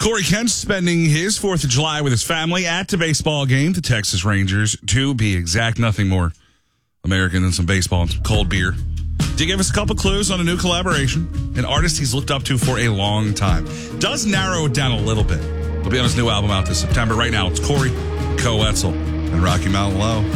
Corey Kent spending his 4th of July with his family at the baseball game. The Texas Rangers, to be exact, nothing more American than some baseball and some cold beer. Did give us a couple clues on a new collaboration, an artist he's looked up to for a long time. Does narrow it down a little bit. He'll be on his new album out this September. Right now, it's Corey Koetzel and Rocky Mountain Low.